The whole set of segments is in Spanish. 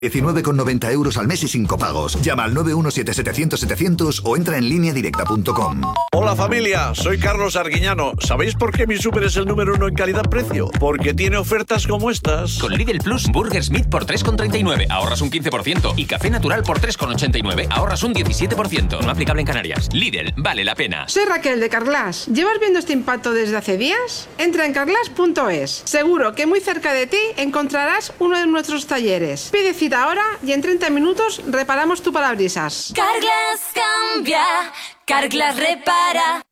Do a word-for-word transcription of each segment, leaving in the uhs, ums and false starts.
diecinueve con noventa euros al mes y sin copagos. Llama al nueve uno siete setecientos setecientos o entra en línea directa punto com. Hola familia, soy Carlos Arguiñano. ¿Sabéis por qué mi súper es el número uno en calidad-precio? Porque tiene ofertas como estas. Con Lidl Plus, Burger Smith por tres con treinta y nueve, ahorras un quince por ciento. Y Café Natural por tres con ochenta y nueve, ahorras un diecisiete por ciento. No aplicable en Canarias. Lidl, vale la pena. Soy Raquel de Carglass. ¿Llevas viendo este impacto desde hace días? Entra en carglass punto es. Seguro que muy cerca de ti encontrarás uno de nuestros talleres. Pide cita ahora y en treinta minutos reparamos tu parabrisas. Carglass cambia, Carglass repara.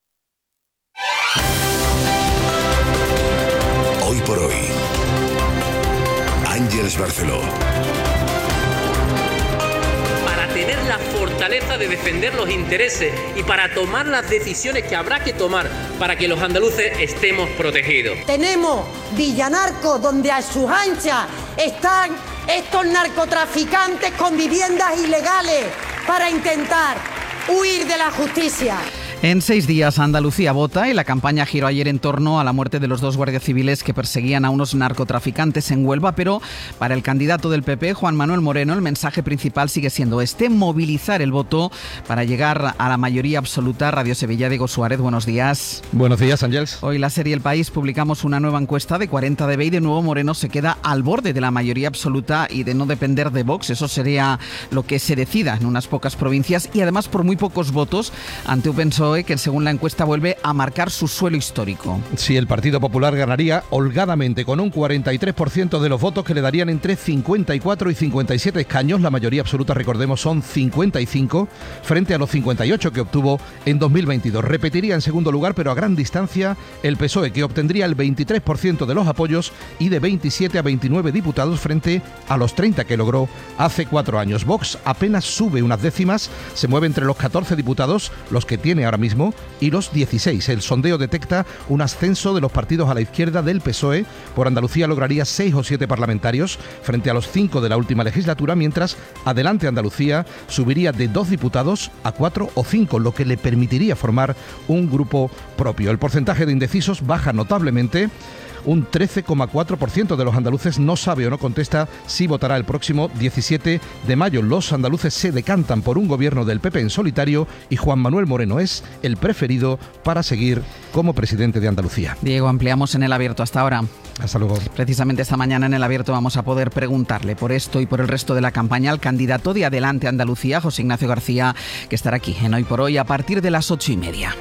Hoy por hoy, Ángeles Barceló. Para tener la fortaleza de defender los intereses y para tomar las decisiones que habrá que tomar para que los andaluces estemos protegidos. Tenemos Villanarco, donde a sus anchas están estos narcotraficantes con viviendas ilegales para intentar huir de la justicia. En seis días Andalucía vota y la campaña giró ayer en torno a la muerte de los dos guardias civiles que perseguían a unos narcotraficantes en Huelva, pero para el candidato del P P, Juan Manuel Moreno, el mensaje principal sigue siendo este: movilizar el voto para llegar a la mayoría absoluta. Radio Sevilla, Diego Suárez, buenos días. Buenos días, Ángeles. Hoy la serie El País publicamos una nueva encuesta de cuarenta de B y de nuevo Moreno se queda al borde de la mayoría absoluta y de no depender de Vox. Eso sería lo que se decida en unas pocas provincias y además por muy pocos votos ante un P S O E que según la encuesta vuelve a marcar su suelo histórico. Sí, el Partido Popular ganaría holgadamente con un cuarenta y tres por ciento de los votos que le darían entre cincuenta y cuatro y cincuenta y siete escaños. La mayoría absoluta, recordemos, son cincuenta y cinco frente a los cincuenta y ocho que obtuvo en dos mil veintidós. Repetiría en segundo lugar, pero a gran distancia, el P S O E, que obtendría el veintitrés por ciento de los apoyos y de veintisiete a veintinueve diputados frente a los treinta que logró hace cuatro años. Vox apenas sube unas décimas, se mueve entre los catorce diputados, los que tiene ahora mismo, y los dieciséis. El sondeo detecta un ascenso de los partidos a la izquierda del P S O E. Por Andalucía lograría seis o siete parlamentarios frente a los cinco de la última legislatura, mientras Adelante Andalucía subiría de dos diputados a cuatro o cinco, lo que le permitiría formar un grupo propio. El porcentaje de indecisos baja notablemente. Un trece coma cuatro por ciento de los andaluces no sabe o no contesta si votará el próximo diecisiete de mayo. Los andaluces se decantan por un gobierno del P P en solitario y Juan Manuel Moreno es el preferido para seguir como presidente de Andalucía. Diego, ampliamos en El Abierto. Hasta ahora. Hasta luego. Precisamente esta mañana en El Abierto vamos a poder preguntarle por esto y por el resto de la campaña al candidato de Adelante Andalucía, José Ignacio García, que estará aquí en Hoy por Hoy a partir de las ocho y media.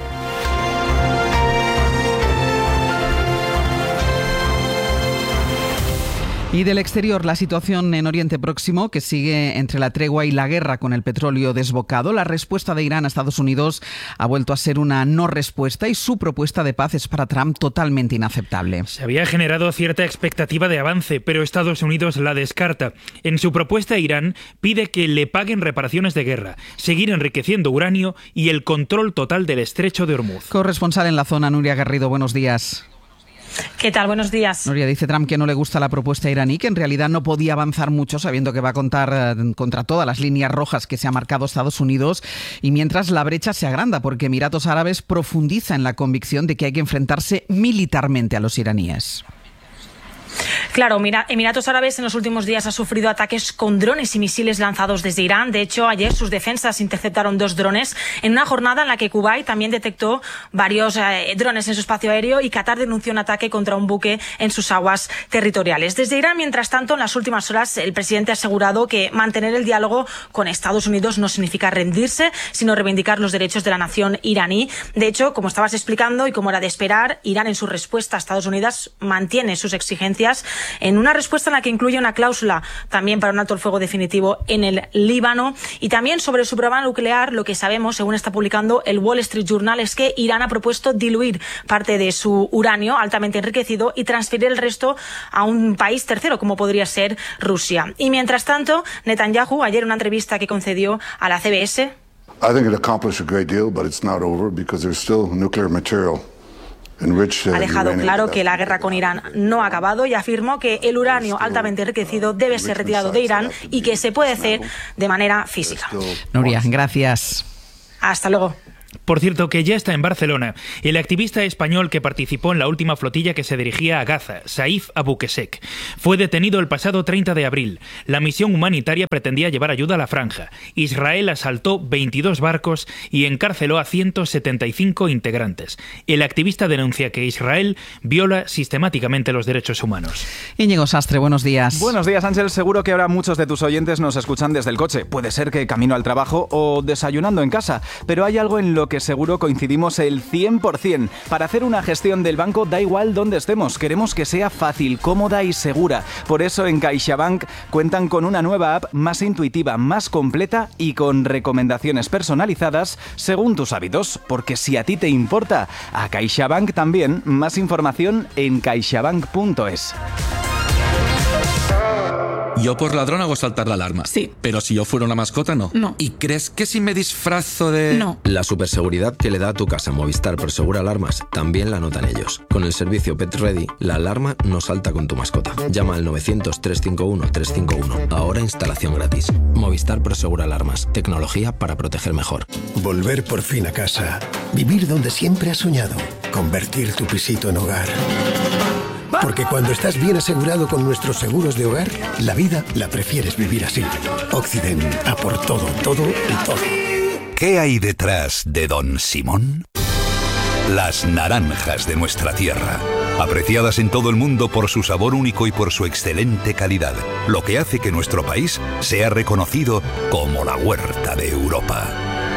Y del exterior, la situación en Oriente Próximo, que sigue entre la tregua y la guerra con el petróleo desbocado. La respuesta de Irán a Estados Unidos ha vuelto a ser una no respuesta y su propuesta de paz es para Trump totalmente inaceptable. Se había generado cierta expectativa de avance, pero Estados Unidos la descarta. En su propuesta, Irán pide que le paguen reparaciones de guerra, seguir enriqueciendo uranio y el control total del estrecho de Hormuz. Corresponsal en la zona, Nuria Garrido, buenos días. ¿Qué tal? Buenos días. Nuria, dice Trump que no le gusta la propuesta iraní, que en realidad no podía avanzar mucho sabiendo que va a contar eh, contra todas las líneas rojas que se ha marcado Estados Unidos, y mientras la brecha se agranda porque Emiratos Árabes profundiza en la convicción de que hay que enfrentarse militarmente a los iraníes. Claro, mira, Emiratos Árabes en los últimos días ha sufrido ataques con drones y misiles lanzados desde Irán. De hecho, ayer sus defensas interceptaron dos drones en una jornada en la que Kuwait también detectó varios eh, drones en su espacio aéreo y Qatar denunció un ataque contra un buque en sus aguas territoriales. Desde Irán, mientras tanto, en las últimas horas el presidente ha asegurado que mantener el diálogo con Estados Unidos no significa rendirse, sino reivindicar los derechos de la nación iraní. De hecho, como estabas explicando y como era de esperar, Irán en su respuesta a Estados Unidos mantiene sus exigencias en una respuesta en la que incluye una cláusula también para un alto el fuego definitivo en el Líbano. Y también sobre su programa nuclear, lo que sabemos, según está publicando el Wall Street Journal, es que Irán ha propuesto diluir parte de su uranio altamente enriquecido y transferir el resto a un país tercero, como podría ser Rusia. Y mientras tanto, Netanyahu, ayer en una entrevista que concedió a la C B S, I think it accomplished a great deal, but it's not over because there's still nuclear material. Ha dejado claro que la guerra con Irán no ha acabado y afirmó que el uranio altamente enriquecido debe ser retirado de Irán y que se puede hacer de manera física. Nuria, gracias. Hasta luego. Por cierto, que ya está en Barcelona el activista español que participó en la última flotilla que se dirigía a Gaza, Saif Abouqessek. Fue detenido el pasado treinta de abril. La misión humanitaria pretendía llevar ayuda a la franja. Israel asaltó veintidós barcos y encarceló a ciento setenta y cinco integrantes. El activista denuncia que Israel viola sistemáticamente los derechos humanos. Íñigo Sastre, buenos días. Buenos días, Ángel. Seguro que ahora muchos de tus oyentes nos escuchan desde el coche. Puede ser que camino al trabajo o desayunando en casa. Pero hay algo en lo que seguro coincidimos el cien por ciento. Para hacer una gestión del banco da igual dónde estemos. Queremos que sea fácil, cómoda y segura. Por eso en CaixaBank cuentan con una nueva app más intuitiva, más completa y con recomendaciones personalizadas según tus hábitos. Porque si a ti te importa, a CaixaBank también. Más información en caixabank punto es. Yo por ladrón hago saltar la alarma. Sí. Pero si yo fuera una mascota, no. No. ¿Y crees que si me disfrazo de...? No. La superseguridad que le da a tu casa Movistar Prosegura Alarmas también la notan ellos. Con el servicio Pet Ready, la alarma no salta con tu mascota. Llama al novecientos, trescientos cincuenta y uno, trescientos cincuenta y uno. Ahora instalación gratis. Movistar Prosegura Alarmas. Tecnología para proteger mejor. Volver por fin a casa. Vivir donde siempre has soñado. Convertir tu pisito en hogar. Porque cuando estás bien asegurado con nuestros seguros de hogar, la vida la prefieres vivir así. Occident, a por todo, todo y todo. ¿Qué hay detrás de Don Simón? Las naranjas de nuestra tierra, apreciadas en todo el mundo por su sabor único y por su excelente calidad, lo que hace que nuestro país sea reconocido como la huerta de Europa.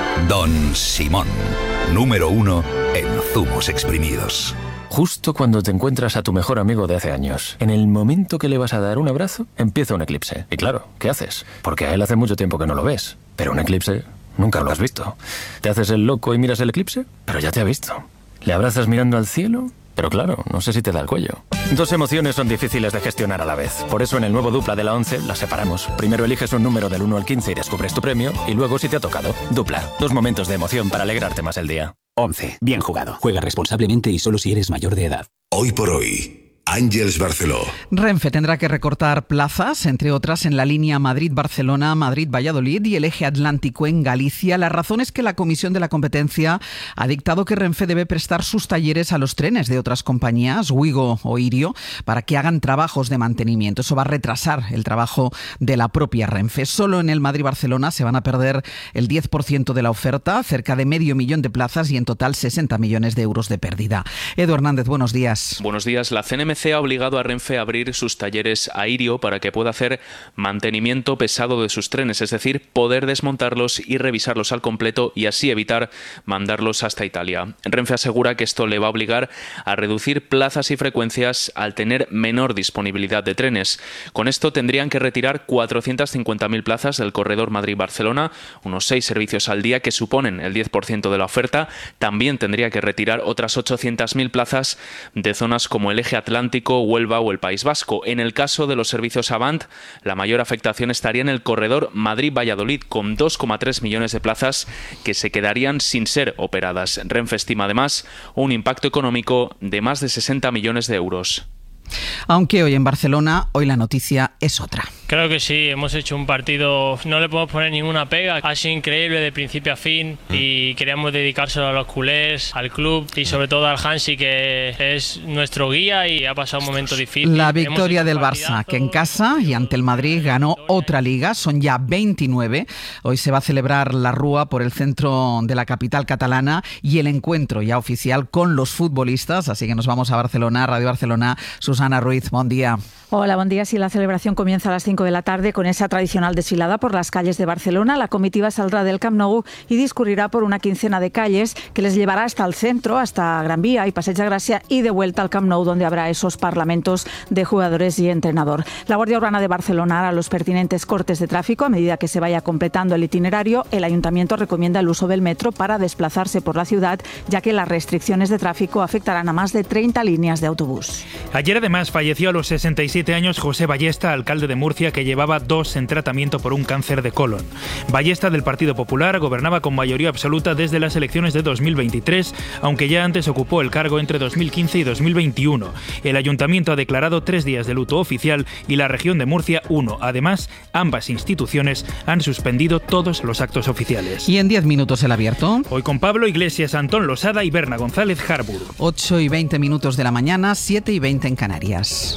Don Simón, número uno en zumos exprimidos. Justo cuando te encuentras a tu mejor amigo de hace años, en el momento que le vas a dar un abrazo, empieza un eclipse. Y claro, ¿qué haces? Porque a él hace mucho tiempo que no lo ves. Pero un eclipse nunca lo has visto. ¿Te haces el loco y miras el eclipse? Pero ya te ha visto. ¿Le abrazas mirando al cielo? Pero claro, no sé si te da el cuello. Dos emociones son difíciles de gestionar a la vez. Por eso en el nuevo Dupla de la once las separamos. Primero eliges un número del uno al quince y descubres tu premio. Y luego si te ha tocado. Dupla. Dos momentos de emoción para alegrarte más el día. once. Bien jugado. Juega responsablemente y solo si eres mayor de edad. Hoy por hoy, Àngels Barceló. Renfe tendrá que recortar plazas, entre otras en la línea Madrid-Barcelona, Madrid-Valladolid y el eje atlántico en Galicia. La razón es que la Comisión de la Competencia ha dictado que Renfe debe prestar sus talleres a los trenes de otras compañías, Wigo o Irio, para que hagan trabajos de mantenimiento. Eso va a retrasar el trabajo de la propia Renfe. Solo en el Madrid-Barcelona se van a perder el diez por ciento de la oferta, cerca de medio millón de plazas y en total sesenta millones de euros de pérdida. Edu Hernández, buenos días. Buenos días. La C N M C ha obligado a Renfe a abrir sus talleres a Irio para que pueda hacer mantenimiento pesado de sus trenes, es decir, poder desmontarlos y revisarlos al completo y así evitar mandarlos hasta Italia. Renfe asegura que esto le va a obligar a reducir plazas y frecuencias al tener menor disponibilidad de trenes. Con esto tendrían que retirar cuatrocientas cincuenta mil plazas del corredor Madrid-Barcelona, unos seis servicios al día que suponen el diez por ciento de la oferta. También tendría que retirar otras ochocientas mil plazas de zonas como el eje atlántico, Huelva o el País Vasco. En el caso de los servicios Avant, la mayor afectación estaría en el corredor Madrid-Valladolid, con dos coma tres millones de plazas que se quedarían sin ser operadas. Renfe estima además un impacto económico de más de sesenta millones de euros. Aunque hoy en Barcelona, hoy la noticia es otra. Creo que sí, hemos hecho un partido, no le podemos poner ninguna pega, ha sido increíble de principio a fin y queríamos dedicárselo a los culés, al club y sobre todo al Hansi, que es nuestro guía y ha pasado un momento difícil. La victoria del Barça, que en casa y ante el Madrid ganó otra liga, son ya veintinueve. Hoy se va a celebrar la Rúa por el centro de la capital catalana y el encuentro ya oficial con los futbolistas, así que nos vamos a Barcelona, Radio Barcelona. Susana Ruiz, buen día. Hola, buen día. Sí, la celebración comienza a las cinco de la tarde con esa tradicional desfilada por las calles de Barcelona. La comitiva saldrá del Camp Nou y discurrirá por una quincena de calles que les llevará hasta el centro, hasta Gran Vía y Passeig de Gràcia y de vuelta al Camp Nou, donde habrá esos parlamentos de jugadores y entrenador. La Guardia Urbana de Barcelona hará los pertinentes cortes de tráfico a medida que se vaya completando el itinerario. El Ayuntamiento recomienda el uso del metro para desplazarse por la ciudad, ya que las restricciones de tráfico afectarán a más de treinta líneas de autobús. Ayer además falleció a los sesenta y siete años José Ballesta, alcalde de Murcia, decía que llevaba dos en tratamiento por un cáncer de colon. Ballesta, del Partido Popular, gobernaba con mayoría absoluta desde las elecciones de dos mil veintitrés, aunque ya antes ocupó el cargo entre dos mil quince y dos mil veintiuno. El ayuntamiento ha declarado tres días de luto oficial y la región de Murcia uno. Además, ambas instituciones han suspendido todos los actos oficiales. Y en diez minutos el abierto. Hoy con Pablo Iglesias, Antón Losada y Berna González Harburg. ocho y veinte minutos de la mañana, siete y veinte en Canarias.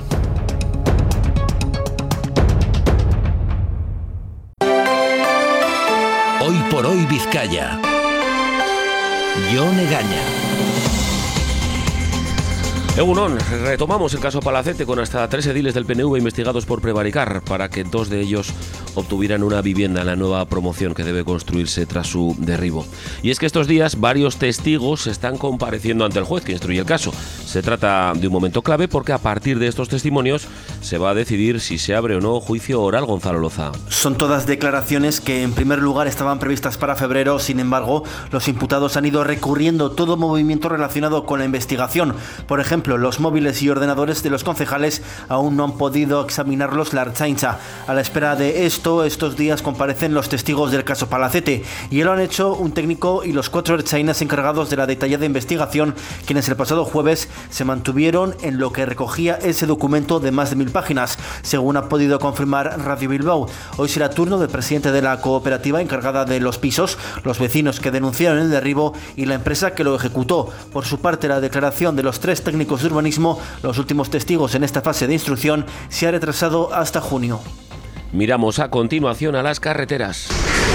Hoy por hoy Vizcaya. Jon Egaña. Egunon, retomamos el caso Palacete con hasta tres ediles del P N V investigados por prevaricar para que dos de ellos obtuvieran una vivienda en la nueva promoción que debe construirse tras su derribo. Y es que estos días varios testigos están compareciendo ante el juez que instruye el caso. Se trata de un momento clave porque a partir de estos testimonios se va a decidir si se abre o no juicio oral. Gonzalo Loza. Son todas declaraciones que en primer lugar estaban previstas para febrero, sin embargo, los imputados han ido recurriendo todo movimiento relacionado con la investigación. Por ejemplo, los móviles y ordenadores de los concejales aún no han podido examinarlos la Ertzaintza. A la espera de esto, estos días comparecen los testigos del caso Palacete, y lo han hecho un técnico y los cuatro ertzainas encargados de la detallada investigación, quienes el pasado jueves se mantuvieron en lo que recogía ese documento de más de mil páginas, según ha podido confirmar Radio Bilbao. Hoy será turno del presidente de la cooperativa encargada de los pisos, los vecinos que denunciaron el derribo y la empresa que lo ejecutó. Por su parte, la declaración de los tres técnicos de urbanismo, los últimos testigos en esta fase de instrucción, se ha retrasado hasta junio. Miramos a continuación a las carreteras.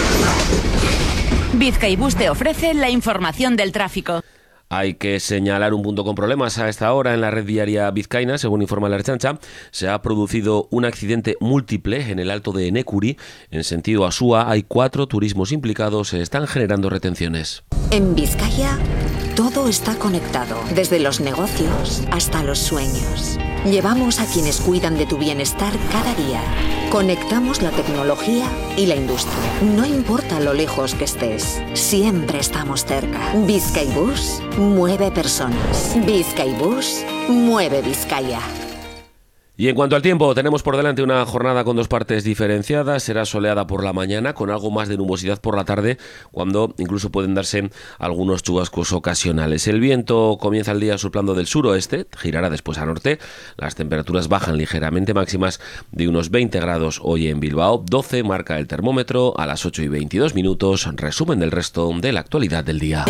Bizkaibus te ofrece la información del tráfico. Hay que señalar un punto con problemas a esta hora en la red viaria vizcaína. Según informa la Ertzaintza, se ha producido un accidente múltiple en el Alto de Enekuri. En sentido Asúa hay cuatro turismos implicados, se están generando retenciones. En Vizcaya todo está conectado, desde los negocios hasta los sueños. Llevamos a quienes cuidan de tu bienestar cada día. Conectamos la tecnología y la industria. No importa lo lejos que estés, siempre estamos cerca. Bizkaibus mueve personas. Bizkaibus mueve Vizcaya. Y en cuanto al tiempo, tenemos por delante una jornada con dos partes diferenciadas. Será soleada por la mañana, con algo más de nubosidad por la tarde, cuando incluso pueden darse algunos chubascos ocasionales. El viento comienza el día soplando del suroeste, girará después a norte. Las temperaturas bajan ligeramente, máximas de unos veinte grados hoy en Bilbao. doce marca el termómetro a las ocho y veintidós minutos. Resumen del resto de la actualidad del día.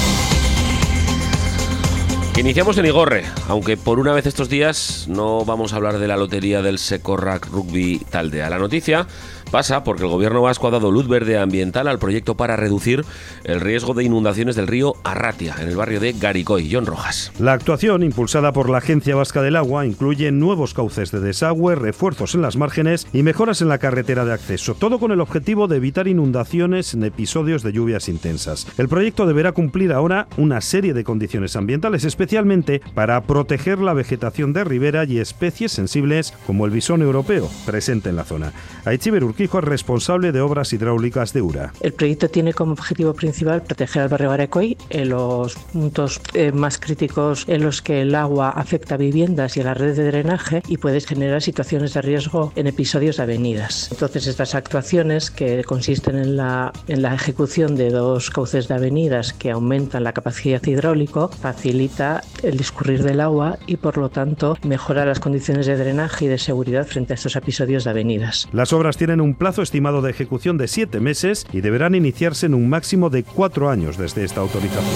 Iniciamos en Igorre, aunque por una vez estos días no vamos a hablar de la lotería del Sekorrak Rugby Taldea. La noticia pasa porque el gobierno vasco ha dado luz verde ambiental al proyecto para reducir el riesgo de inundaciones del río Arratia, en el barrio de Garicoy. Jon Rojas. La actuación, impulsada por la Agencia Vasca del Agua, incluye nuevos cauces de desagüe, refuerzos en las márgenes y mejoras en la carretera de acceso, todo con el objetivo de evitar inundaciones en episodios de lluvias intensas. El proyecto deberá cumplir ahora una serie de condiciones ambientales, especialmente para proteger la vegetación de ribera y especies sensibles como el bisón europeo, presente en la zona. Aitziber Urquijo es responsable de obras hidráulicas de Ura. El proyecto tiene como objetivo principal proteger al barrio Garicoy en los puntos eh, más críticos en los que el agua afecta a viviendas y a las redes de drenaje y puede generar situaciones de riesgo en episodios de avenidas. Entonces, estas actuaciones, que consisten en la, en la ejecución de dos cauces de avenidas que aumentan la capacidad hidráulica, facilita el discurrir del agua y, por lo tanto, mejora las condiciones de drenaje y de seguridad frente a estos episodios de avenidas. Las obras tienen un plazo estimado de ejecución de siete meses y deberán iniciarse en un máximo de cuatro años desde esta autorización.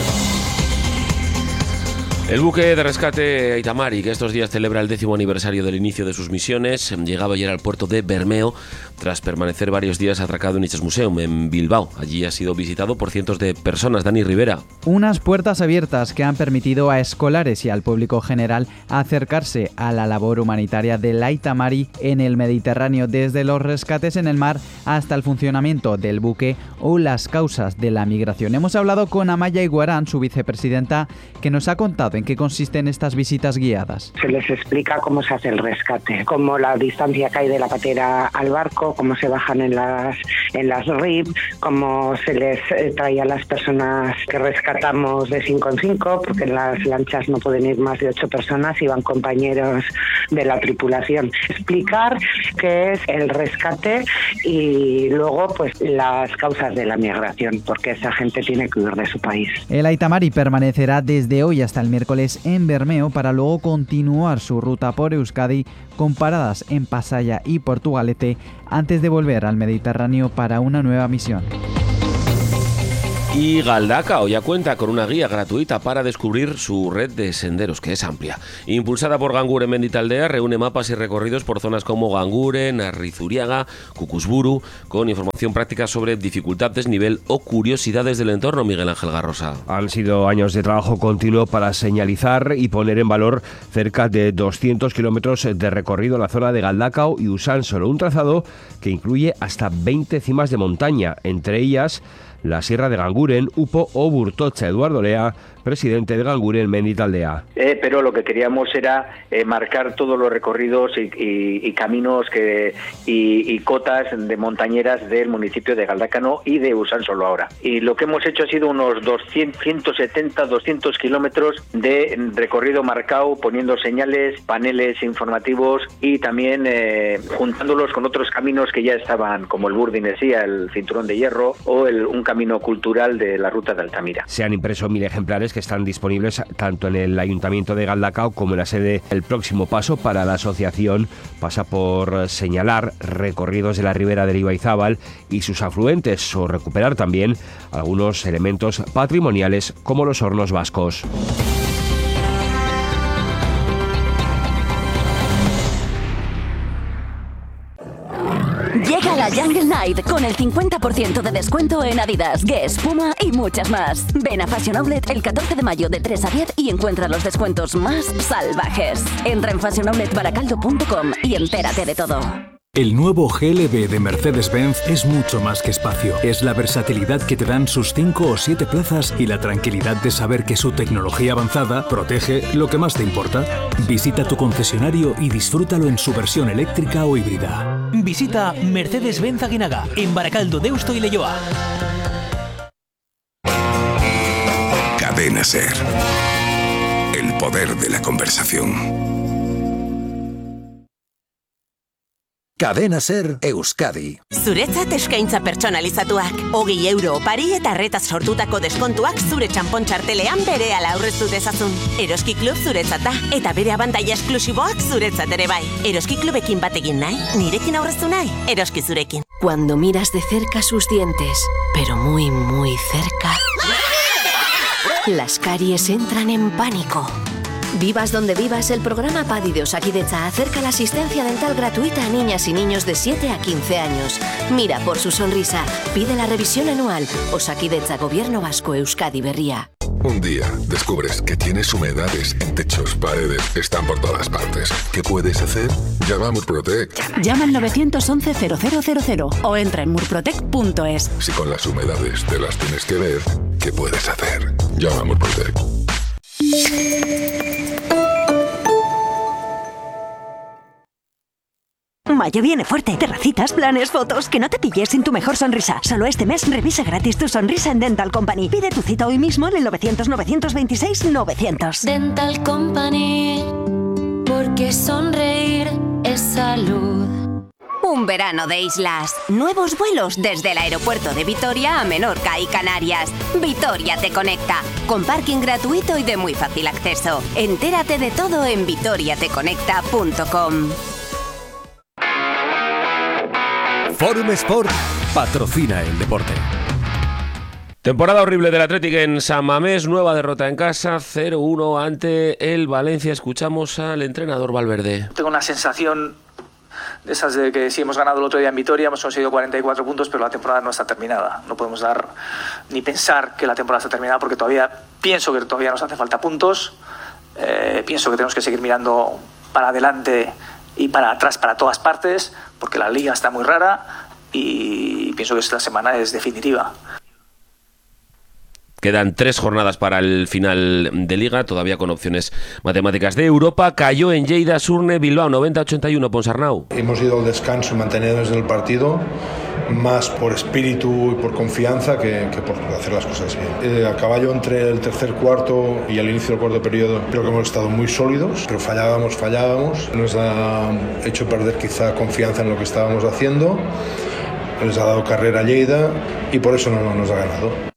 El buque de rescate Aitamari, que estos días celebra el décimo aniversario del inicio de sus misiones, llegaba ayer al puerto de Bermeo tras permanecer varios días atracado en Itxas Museum, en Bilbao. Allí ha sido visitado por cientos de personas. Dani Rivera. Unas puertas abiertas que han permitido a escolares y al público general acercarse a la labor humanitaria del Aitamari en el Mediterráneo, desde los rescates en el mar hasta el funcionamiento del buque o las causas de la migración. Hemos hablado con Amaya Iguarán, su vicepresidenta, que nos ha contado en ¿En qué consisten estas visitas guiadas? Se les explica cómo se hace el rescate, cómo la distancia que hay de la patera al barco, cómo se bajan en las en las R I B, cómo se les eh, trae a las personas que rescatamos de cinco en cinco, porque en las lanchas no pueden ir más de ocho personas y van compañeros de la tripulación. Explicar qué es el rescate y luego pues las causas de la migración, porque esa gente tiene que huir de su país. El Aita Mari permanecerá desde hoy hasta el miércoles en Bermeo para luego continuar su ruta por Euskadi con paradas en Pasaia y Portugalete antes de volver al Mediterráneo para una nueva misión. Y Galdakao ya cuenta con una guía gratuita para descubrir su red de senderos, que es amplia. Impulsada por Ganguren Menditaldea, reúne mapas y recorridos por zonas como Ganguren, Arrizuriaga, Kukusburu, con información práctica sobre dificultad, desnivel o curiosidades del entorno. Miguel Ángel Garrosa. Han sido años de trabajo continuo para señalizar y poner en valor cerca de doscientos kilómetros de recorrido en la zona de Galdakao y Usánsolo, un trazado que incluye hasta veinte cimas de montaña, entre ellas la Sierra de Ganguren, Upo o Burtocha. Eduardo Lea, presidente de Ganguren Menditaldea. Eh, pero lo que queríamos era eh, marcar todos los recorridos y, y, y caminos que, y, y cotas de montañeras del municipio de Galdakao y de Usánsolo ahora. Y lo que hemos hecho ha sido unos doscientos, ciento setenta, doscientos kilómetros de recorrido marcado, poniendo señales, paneles informativos y también eh, juntándolos con otros caminos que ya estaban, como el Burdinesía, el Cinturón de Hierro o el, un camino cultural de la ruta de Altamira. Se han impreso mil ejemplares que están disponibles tanto en el Ayuntamiento de Galdakao como en la sede. El próximo paso para la asociación pasa por señalar recorridos de la ribera del Ibaizábal y sus afluentes, o recuperar también algunos elementos patrimoniales como los hornos vascos. Llega la Jungle Night con el cincuenta por ciento de descuento en Adidas, Guess, Puma y muchas más. Ven a Fashion Outlet el catorce de mayo de tres a diez y encuentra los descuentos más salvajes. Entra en fashion outlet baracaldo punto com y entérate de todo. El nuevo G L B de Mercedes-Benz es mucho más que espacio. Es la versatilidad que te dan sus cinco o siete plazas y la tranquilidad de saber que su tecnología avanzada protege lo que más te importa. Visita tu concesionario y disfrútalo en su versión eléctrica o híbrida. Visita Mercedes-Benz Aguinaga en Baracaldo, Deusto y Leioa. Cadena SER. El poder de la conversación. Cadena SER Euskadi. Zuretzat eskaintza pertsonalizatuak. Hogei euro opari eta arretaz sortutako deskontuak zure txanpon txartelean berehala aurreztu dezazun. Eroski Klub zuretzat da, eta bere abantaila esklusiboak zuretzat ere bai. Eroski Klubekin batekin nahi, nirekin aurreztu nahi, eroski zurekin. Cuando miras de cerca sus dientes, pero muy, muy cerca, las caries entran en pánico. Vivas donde vivas, el programa PADI de Osakidetza acerca la asistencia dental gratuita a niñas y niños de siete a quince años. Mira por su sonrisa, pide la revisión anual. Osakidetza, Gobierno Vasco, Euskadi Berria. Un día descubres que tienes humedades en techos, paredes, están por todas partes. ¿Qué puedes hacer? Llama a Murprotec. Llama al nueve once cero cero cero cero o entra en murprotec punto es. Si con las humedades te las tienes que ver, ¿qué puedes hacer? Llama a Murprotec. Mayo viene fuerte. Terracitas, planes, fotos. Que no te pilles sin tu mejor sonrisa. Solo este mes revisa gratis tu sonrisa en Dental Company. Pide tu cita hoy mismo en el novecientos, novecientos veintiséis, novecientos. Dental Company, porque sonreír es salud. Un verano de islas. Nuevos vuelos desde el aeropuerto de Vitoria a Menorca y Canarias. Vitoria te conecta. Con parking gratuito y de muy fácil acceso. Entérate de todo en vitoria te conecta punto com. Forum Sport patrocina el deporte. Temporada horrible del Athletic en San Mamés, nueva derrota en casa, cero uno ante el Valencia. Escuchamos al entrenador Valverde. Tengo una sensación de esas de que sí hemos ganado el otro día en Vitoria, hemos conseguido cuarenta y cuatro puntos, pero la temporada no está terminada. No podemos dar ni pensar que la temporada está terminada porque todavía pienso que todavía nos hace falta puntos. Eh, pienso que tenemos que seguir mirando para adelante y para atrás, para todas partes, porque la liga está muy rara y pienso que esta semana es definitiva. Quedan tres jornadas para el final de Liga, todavía con opciones matemáticas de Europa. Cayó en Lleida, Surne, Bilbao, noventa a ochenta y uno, Ponsarnau. Hemos ido al descanso mantenidos en el partido, más por espíritu y por confianza que, que por hacer las cosas bien. Eh, a caballo entre el tercer cuarto y el inicio del cuarto periodo, creo que hemos estado muy sólidos, pero fallábamos, fallábamos. Nos ha hecho perder quizá confianza en lo que estábamos haciendo. Les ha dado carrera a Lleida y por eso no nos ha ganado.